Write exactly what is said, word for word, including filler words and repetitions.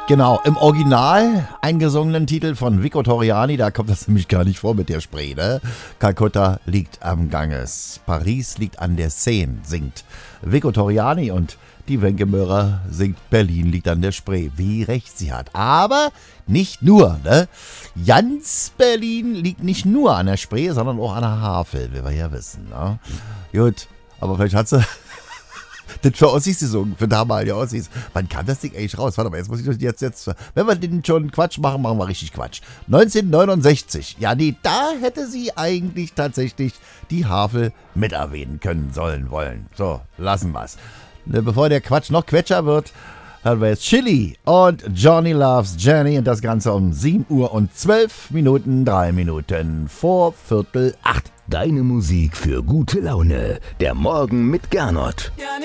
Genau, im Original eingesungenen Titel von Vico Torriani, da kommt das nämlich gar nicht vor mit der Spree, ne? Kalkutta liegt am Ganges, Paris liegt an der Seine, singt Vico Torriani und die Wenke Möhrer singt Berlin liegt an der Spree. Wie recht sie hat. Aber nicht nur, ne? Ganz Berlin liegt nicht nur an der Spree, sondern auch an der Havel, wie wir ja wissen, ne? Gut, aber vielleicht hat sie das für Ossis gesungen, für damalige Ossis. Wann kam das Ding eigentlich raus? Warte mal, jetzt muss ich das jetzt, jetzt, wenn wir den schon Quatsch machen, machen wir richtig Quatsch. neunzehnhundertneunundsechzig, ja nee, da hätte sie eigentlich tatsächlich die Havel mit erwähnen können, sollen, wollen. So, lassen wir's. Bevor der Quatsch noch Quetscher wird, hören wir jetzt Chili und Johnny Loves Jenny und das Ganze um sieben Uhr und zwölf Minuten, drei Minuten vor Viertel acht. Deine Musik für gute Laune. Der Morgen mit Gernot. Ja,